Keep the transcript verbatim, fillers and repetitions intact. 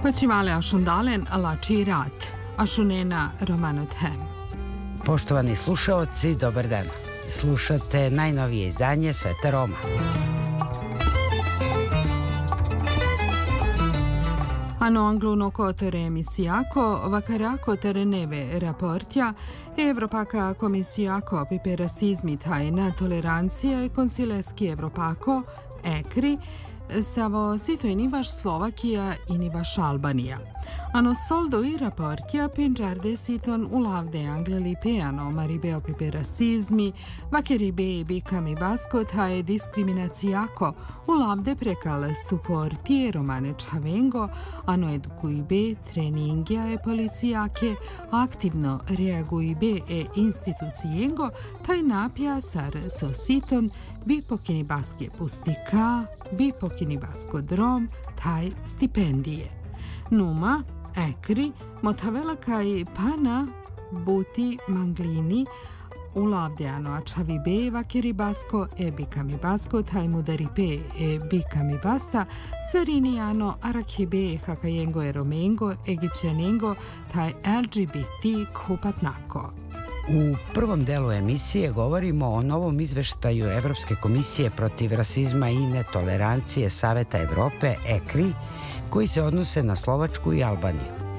Pacimale ašundalen alači rat, ašunena romanothem. Poštovani slušaoci, dobar dan. Slušate najnovije izdanje Sveta Roma. Hanno angluno kotere emisijako, vakarako tereneve raportja, Evropaka komisijako pipe rasizmi tajna tolerancija i konsileski Evropako, ekri, savo sito i nivaš Slovakija i nivaš Albanija. Ano soldo i raportja pinđarde siton ulavde angleli peano maribeo pipe rasizmi, vakeribe i bikami baskot hae diskriminacijako ulavde prekal suportije romane čavengo, ano edukujbe treningja e policijake, aktivno reagujbe e institucijengo, taj napija sar so siton bi pokini baske pustika, bi pokini basko drom, taj stipendije. Numa, ekri, motavela kaj pana buti manglini, ulavdeano ačavi be vakeri basko e bikami basko taj mudaripe e bikami basta, sarinijano arakibe hakajengo e romengo e gićenengo taj L G B T kupatnako. U prvom delu emisije govorimo o novom izveštaju Evropske komisije protiv rasizma i netolerancije Saveta Evrope, ekri, koji se odnose na Slovačku i Albaniju.